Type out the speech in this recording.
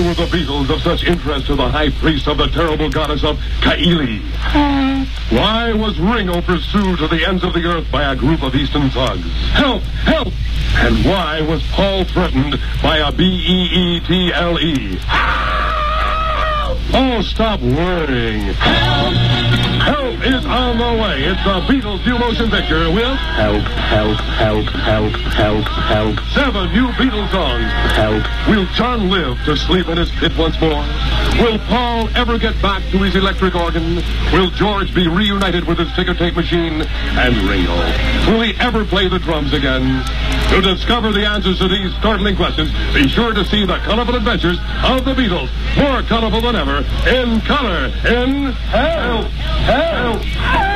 were the Beatles of such interest to the high priest of the terrible goddess of Kaili? Why was Ringo pursued to the ends of the earth by a group of Eastern thugs? Help! Help! And why was Paul threatened by a B-E-E-T-L-E? Oh, stop worrying. Help! Help is on the way. It's the Beatles new motion picture with Help, help, help, help, help, help. 7 new Beatles songs. Help. Will John live to sleep in his pit once more? Will Paul ever get back to his electric organ? Will George be reunited with his ticker tape machine? And Ringo, will he ever play the drums again? To discover the answers to these startling questions, be sure to see the colorful adventures of the Beatles, more colorful than ever, in color, in Help! Help! Help!